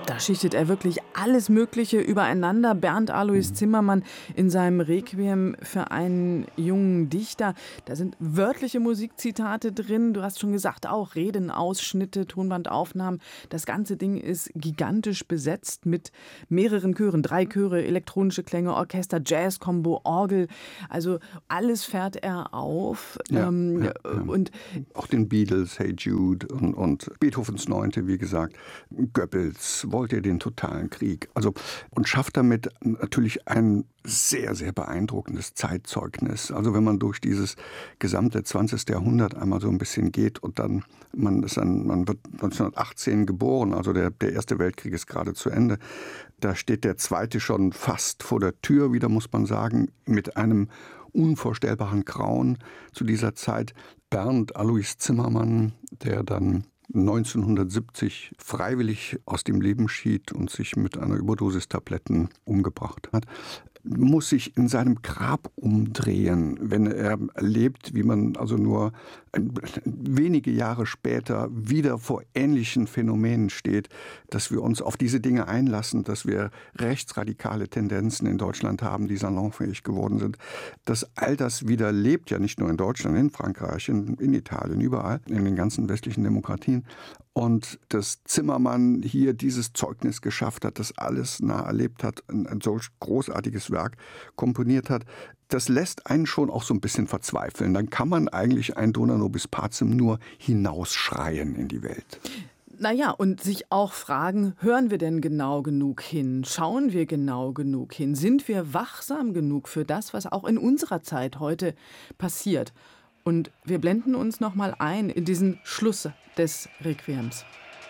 Da schichtet er wirklich alles Mögliche übereinander. Bernd Alois Zimmermann in seinem Requiem für einen jungen Dichter. Da sind wörtliche Musikzitate drin. Du hast schon gesagt, auch Redenausschnitte, Tonbandaufnahmen. Das ganze Ding ist gigantisch besetzt mit mehreren Chören. 3 Chöre, elektronische Klänge, Orchester, Jazz-Kombo, Orgel. Also alles fährt er auf. Und auch den Beatles, Hey Jude und Beethovens Neunte, wie gesagt, Goebbels, wollt ihr den totalen Krieg. Also, und schafft damit natürlich ein sehr, sehr beeindruckendes Zeitzeugnis. Also wenn man durch dieses gesamte 20. Jahrhundert einmal so ein bisschen geht und dann, man wird 1918 geboren, also der Erste Weltkrieg ist gerade zu Ende. Da steht der Zweite schon fast vor der Tür, wieder muss man sagen, mit einem unvorstellbaren Grauen zu dieser Zeit. Bernd Alois Zimmermann, der dann 1970 freiwillig aus dem Leben schied und sich mit einer Überdosis Tabletten umgebracht hat, muss sich in seinem Grab umdrehen, wenn er erlebt, wie man also nur wenige Jahre später wieder vor ähnlichen Phänomenen steht, dass wir uns auf diese Dinge einlassen, dass wir rechtsradikale Tendenzen in Deutschland haben, die salonfähig geworden sind. Dass all das wieder lebt, ja nicht nur in Deutschland, in Frankreich, in Italien, überall, in den ganzen westlichen Demokratien. Und dass Zimmermann hier dieses Zeugnis geschafft hat, das alles nah erlebt hat, ein solch großartiges Werk komponiert hat, das lässt einen schon auch so ein bisschen verzweifeln. Dann kann man eigentlich ein Dona nobis pacem nur hinausschreien in die Welt. Naja, und sich auch fragen, hören wir denn genau genug hin? Schauen wir genau genug hin? Sind wir wachsam genug für das, was auch in unserer Zeit heute passiert? Und wir blenden uns noch mal ein in diesen Schluss des Requiems.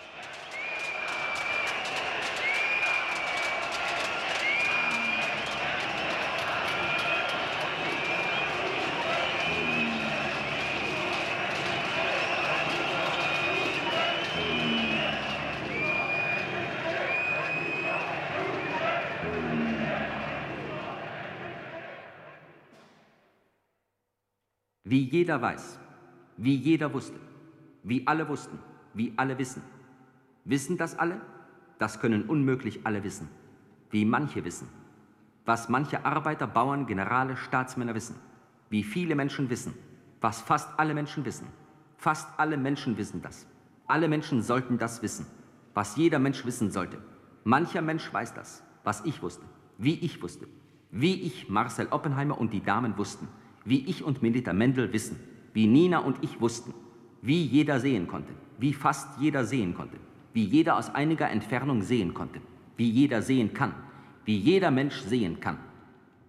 Wie jeder weiß, wie jeder wusste, wie alle wussten, wie alle wissen. Wissen das alle? Das können unmöglich alle wissen. Wie manche wissen. Was manche Arbeiter, Bauern, Generale, Staatsmänner wissen. Wie viele Menschen wissen. Was fast alle Menschen wissen. Fast alle Menschen wissen das. Alle Menschen sollten das wissen. Was jeder Mensch wissen sollte. Mancher Mensch weiß das, was ich wusste, wie ich wusste. Wie ich, Marcel Oppenheimer und die Damen wussten. Wie ich und Melita Mendel wissen, wie Nina und ich wussten, wie jeder sehen konnte, wie fast jeder sehen konnte, wie jeder aus einiger Entfernung sehen konnte, wie jeder sehen kann, wie jeder Mensch sehen kann.